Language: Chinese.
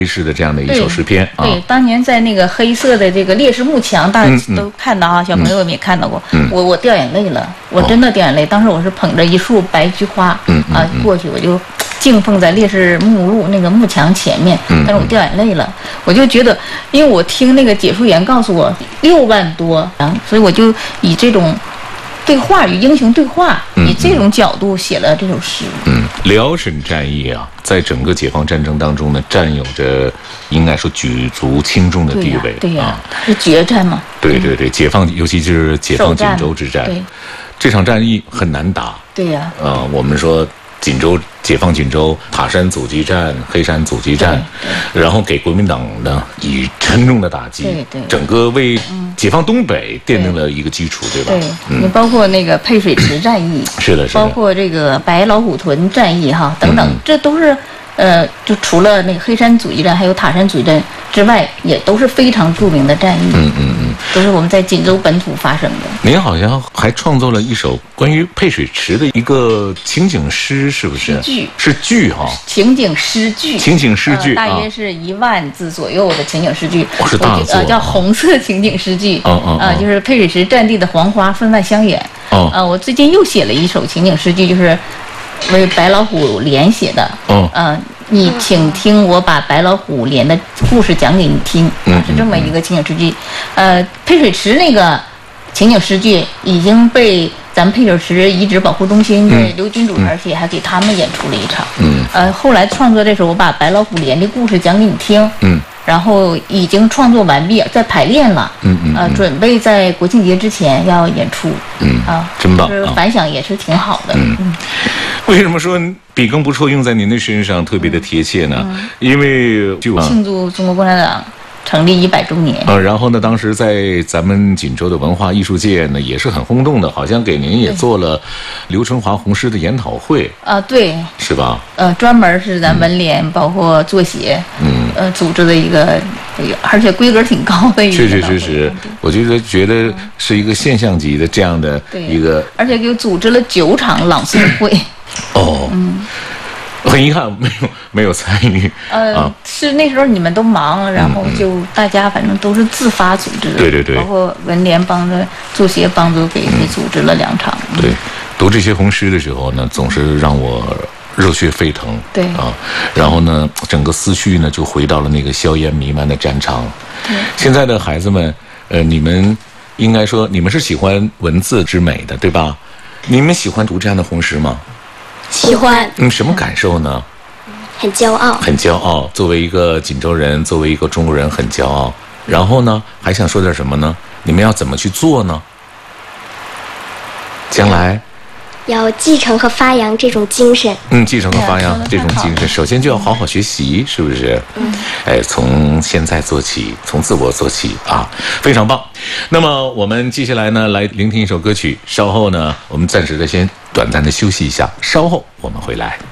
式的这样的一首诗篇啊。 对，当年在那个黑色的这个烈士幕墙，大家都看到啊，小朋友们也看到过。我掉眼泪了，我真的掉眼泪。当时我是捧着一束白菊花，过去我就敬奉在烈士目录那个幕墙前面，但是我掉眼泪了。我就觉得，因为我听那个解说员告诉我6万多，所以我就以这种对话与英雄对话，以这种角度写了这首诗。 辽沈战役啊，在整个解放战争当中呢，占有着应该说举足轻重的地位。 对呀，它是决战嘛。 对，解放，尤其是解放锦州之战，这场战役很难打。 对呀。 我们说解放锦州，塔山阻击战、黑山阻击战，然后给国民党呢以沉重的打击，整个为解放东北奠定了一个基础，对吧？ 对，包括那个沛水池战役， 是的， 包括这个白老虎屯战役哈等等，这都是就除了那个黑山阻击战还有塔山阻击战之外，也都是非常著名的战役。都是我们在锦州本土发生的。 您好像还创作了一首关于沛水池的一个情景诗，是不是？是剧哈。情景诗句。 大约是1万字左右的情景诗句。 是大作。 叫红色情景诗句。就是沛水池战地的黄花分外香远。我最近又写了一首情景诗句，就是为白老虎连写的。你请听我把白老虎连的故事讲给你听，是这么一个情景诗句。沛水池那个情景诗句已经被咱们沛水池遗址保护中心的刘军主而且还给他们演出了一场。后来创作这首我把白老虎连的故事讲给你听。然后已经创作完毕，在排练了。准备在国庆节之前要演出。 真棒， 反响也是挺好的。 为什么说笔耕不辍用在您的身上特别的贴切呢？因为就庆祝中国共产党成立100周年。 然后呢，当时在咱们锦州的文化艺术界呢，也是很轰动的，好像给您也做了刘春华红诗的研讨会。对，是吧？ 专门是咱文联包括作协，组织的一个，而且规格挺高的一个。 是，我觉得是一个现象级的这样的一个， 而且给组织了9场朗诵会。 很遗憾没有参与。 是那时候你们都忙，然后就大家反正都是自发组织的。对，包括文联帮着作协帮助给组织了2场。 对，读这些红诗的时候呢，总是让我热血沸腾。然后呢，整个思绪呢就回到了那个硝烟弥漫的战场。现在的孩子们，你们应该说你们是喜欢文字之美的，对吧？你们喜欢读这样的红诗吗？ 喜欢。 什么感受呢？ 很骄傲。 很骄傲，作为一个锦州人，作为一个中国人，很骄傲。然后呢，还想说点什么呢？你们要怎么去做呢？将来要继承和发扬这种精神。 继承和发扬这种精神，首先就要好好学习，是不是？从现在做起，从自我做起啊，非常棒。那么我们接下来呢，来聆听一首歌曲，稍后呢，我们暂时的先短暂的休息一下，稍后我们回来。